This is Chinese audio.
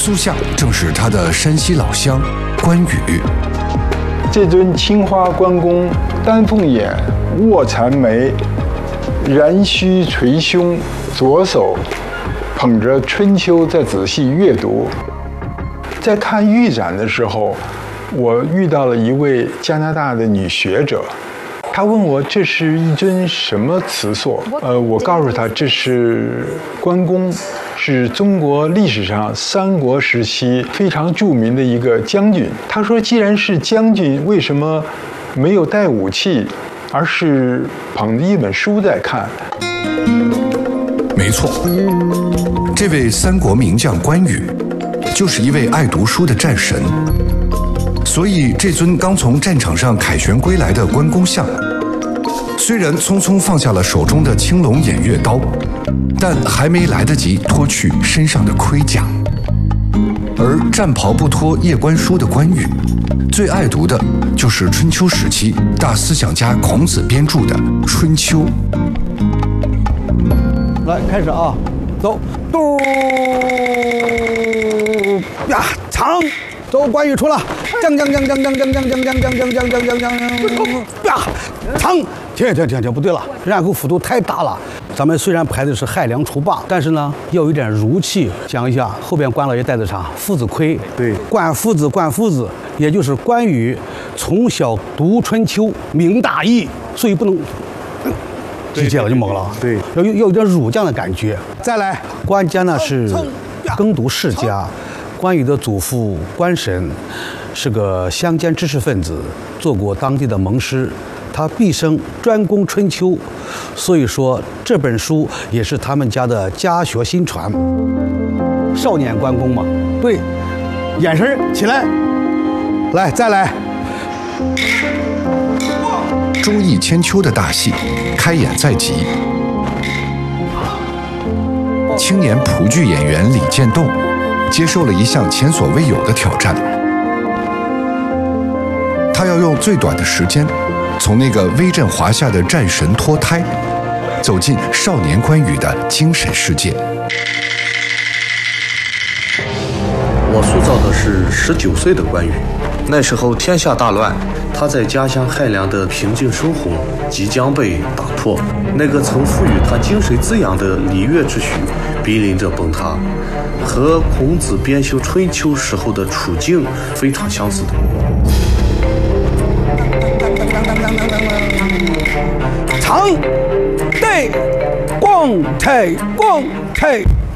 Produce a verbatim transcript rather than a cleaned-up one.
塑像正是他的山西老乡关羽。 这尊青花关公，丹凤眼，卧蚕眉，髯须垂胸，左手捧着《春秋》在仔细阅读。在看预展的时候，我遇到了一位加拿大的女学者，她问我这是一尊什么瓷塑？呃，我告诉她这是关公，是中国历史上三国时期非常著名的一个将军。她说，既然是将军，为什么没有带武器，而是捧着一本书在看？ 没错，这位三国名将关羽，就是一位爱读书的战神。所以这尊刚从战场上凯旋归来的关公像，虽然匆匆放下了手中的青龙偃月刀，但还没来得及脱去身上的盔甲。而战袍不脱夜观书的关羽，最爱读的就是春秋时期大思想家孔子编著的《春秋》。 来，开始啊，走，嘟呀，长，走，关羽出了，将将将将将将将将将将将将将将将呀，长，停停停停，不对了，然后幅度太大了。咱们虽然排的是亥粮除霸，但是呢，要有点儒气。讲一下，后边关老爷带的啥？父子盔。对，关父子，关父子，也就是关羽从小读春秋，明大义，所以不能。理解了就懵了，对，要有有点儒将的感觉。再来，关家呢是耕读世家，关羽的祖父关神是个乡间知识分子，做过当地的盟师，他毕生专攻春秋，所以说这本书也是他们家的家学新传。少年关公嘛，对，眼神起来，来再来。 忠义千秋的大戏开演在即，青年蒲剧演员李建栋接受了一项前所未有的挑战。他要用最短的时间，从那个威震华夏的战神脱胎，走进少年关羽的精神世界。 我塑造的是十九岁的关羽，那时候天下大乱。他在家乡亥粮的平静生活即将被打破，那个曾赋予他精神滋养的礼乐秩序濒临着崩塌，和孔子编修《春秋》时候的处境非常相似的。 长，对，光太光太。